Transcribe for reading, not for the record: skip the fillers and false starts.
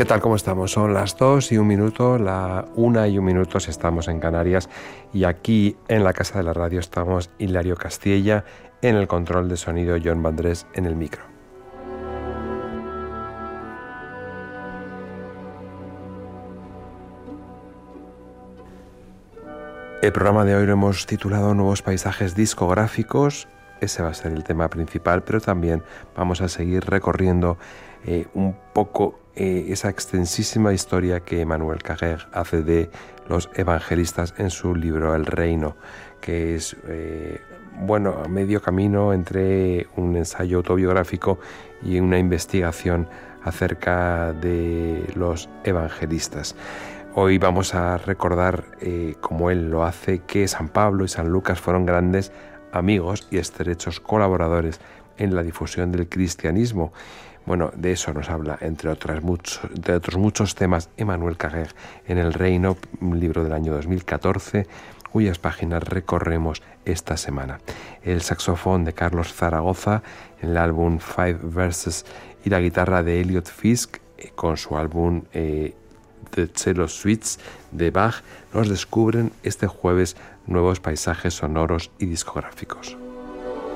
¿Qué tal? ¿Cómo estamos? Son las 2:01, la 1:01 si estamos en Canarias, y aquí en la Casa de la Radio estamos Hilario Castilla en el control de sonido, John Vandrés en el micro. El programa de hoy lo hemos titulado Nuevos paisajes discográficos. Ese va a ser el tema principal, pero también vamos a seguir recorriendo un poco esa extensísima historia que Emmanuel Carrère hace de los evangelistas en su libro El Reino, que es a medio camino entre un ensayo autobiográfico y una investigación acerca de los evangelistas. Hoy vamos a recordar, como él lo hace, que San Pablo y San Lucas fueron grandes amigos y estrechos colaboradores en la difusión del cristianismo. Bueno, de eso nos habla, entre otros muchos temas, Emmanuel Carrère en El Reino, un libro del año 2014, cuyas páginas recorremos esta semana. El saxofón de Carlos Zaragoza en el álbum Five Verses y la guitarra de Elliot Fisk con su álbum The Cello Suites de Bach nos descubren este jueves nuevos paisajes sonoros y discográficos.